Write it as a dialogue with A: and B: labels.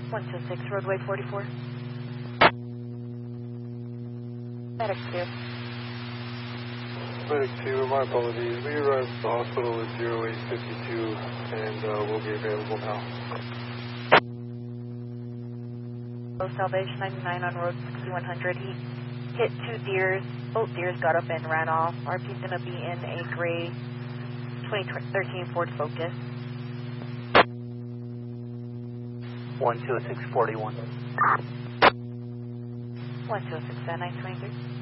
A: 126, roadway 44. Medic 2.
B: Medic 2, my apologies. We arrived at the hospital at 0852 and we'll be available now.
A: Salvation 99 on road 6100. He hit 2 deers. Both deers got up and ran off. RP's going to be in a gray 2013 Ford Focus.
C: 12641.
A: 126, 923.